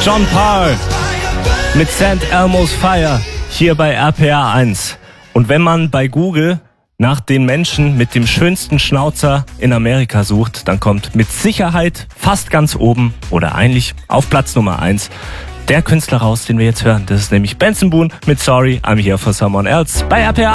John Paul mit St. Elmo's Fire hier bei RPR 1. Und wenn man bei Google nach den Menschen mit dem schönsten Schnauzer in Amerika sucht, dann kommt mit Sicherheit fast ganz oben oder eigentlich auf Platz Nummer 1 der Künstler raus, den wir jetzt hören. Das ist nämlich Benson Boone mit Sorry, I'm Here for Someone Else bei RPR.